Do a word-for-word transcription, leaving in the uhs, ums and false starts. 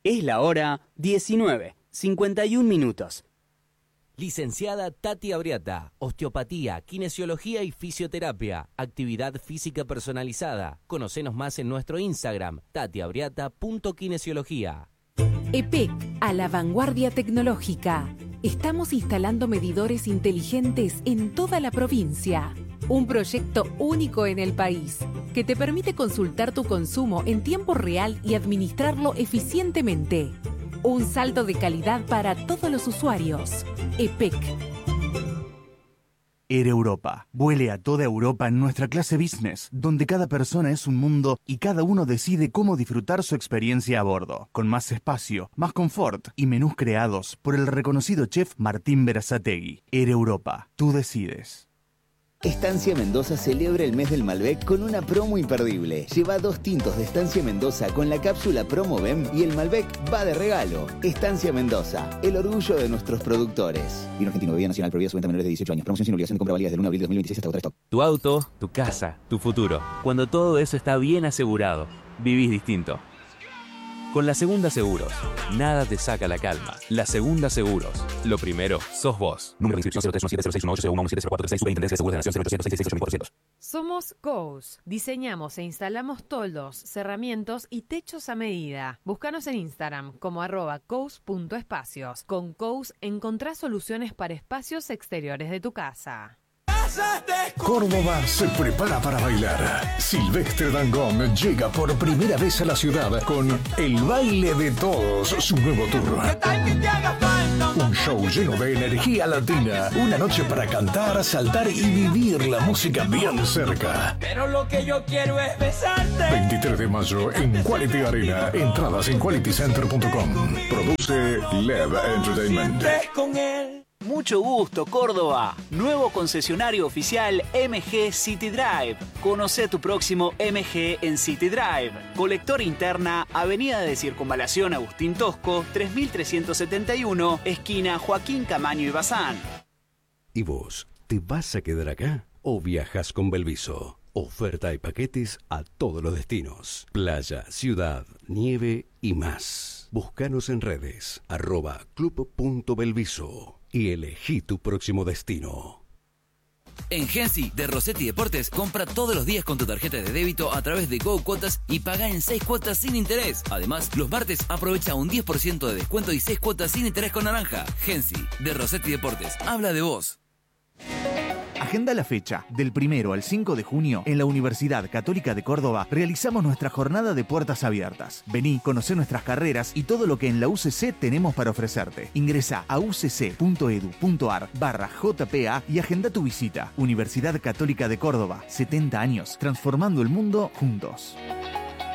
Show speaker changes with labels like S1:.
S1: Es la hora diecinueve, cincuenta y un minutos.
S2: Licenciada Tati Abriata, osteopatía, kinesiología y fisioterapia, actividad física personalizada. Conocenos más en nuestro Instagram, tati abriata punto kinesiología.
S3: E P E C, a la vanguardia tecnológica. Estamos instalando medidores inteligentes en toda la provincia. Un proyecto único en el país, que te permite consultar tu consumo en tiempo real y administrarlo eficientemente. Un salto de calidad para todos los usuarios. E P E C.
S4: Air Europa. Vuele a toda Europa en nuestra clase business, donde cada persona es un mundo y cada uno decide cómo disfrutar su experiencia a bordo, con más espacio, más confort y menús creados por el reconocido chef Martín Berazategui. Air Europa. Tú decides.
S5: Estancia Mendoza celebra el mes del Malbec con una promo imperdible. Lleva dos tintos de Estancia Mendoza con la cápsula Promo B E M y el Malbec va de regalo. Estancia Mendoza, el orgullo de nuestros productores. Vino argentino, bebida nacional, prohibida su venta a menores de dieciocho años. Promoción sin obligación de compra válida desde el uno de abril de dos mil veintiséis hasta agotar stock.
S6: Tu auto, tu casa, tu futuro. Cuando todo eso está bien asegurado, vivís distinto. Con La Segunda Seguros, nada te saca la calma. La Segunda Seguros. Lo primero, sos vos. Número de inscripción cero tres uno siete cero seis uno ocho cero uno uno siete cero cuatro tres seis. Superintendencia de Seguros de la Nación cero ochocientos sesenta y seis ocho mil cuatrocientos.
S7: Somos Cous. Diseñamos e instalamos toldos, cerramientos y techos a medida. Búscanos en Instagram como arroba cous punto espacios. Con Cous encontrás soluciones para espacios exteriores de tu casa.
S8: Córdoba se prepara para bailar. Silvestre Dangond llega por primera vez a la ciudad con El Baile de Todos, su nuevo tour. Un show lleno de energía latina. Una noche para cantar, saltar y vivir la música bien cerca.
S9: Pero lo que yo quiero es besarte.
S8: veintitrés de mayo en Quality Arena. Entradas en quality center punto com. Produce Lev Entertainment.
S9: Con él.
S1: Mucho gusto, Córdoba. Nuevo concesionario oficial M G City Drive. Conoce tu próximo M G en City Drive. Colector interna, Avenida de Circunvalación Agustín Tosco, tres mil trescientos setenta y uno, esquina Joaquín Camaño y Bazán.
S10: ¿Y vos, te vas a quedar acá o viajas con Belviso? Oferta y paquetes a todos los destinos. Playa, ciudad, nieve y más. Búscanos en redes, arroba club punto belviso. Y elegí tu próximo destino.
S11: En Gensi de Rossetti Deportes, compra todos los días con tu tarjeta de débito a través de Go Cuotas y paga en seis cuotas sin interés. Además, los martes aprovecha un diez por ciento de descuento y seis cuotas sin interés con naranja. Gensi de Rossetti Deportes, habla de vos.
S4: Agenda la fecha. Del primero al cinco de junio, en la Universidad Católica de Córdoba, realizamos nuestra jornada de puertas abiertas. Vení, conocé nuestras carreras y todo lo que en la U C C tenemos para ofrecerte. Ingresá a ucc.edu.ar barra JPA y agenda tu visita. Universidad Católica de Córdoba, setenta años, transformando el mundo juntos.